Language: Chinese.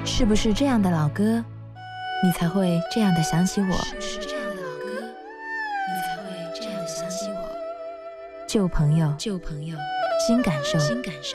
是不是这样的老歌，你才会这样的想起我？ 是不是这样的老歌，你才会这样的想起我？ 旧朋友， 旧朋友， 新感受。 新感受。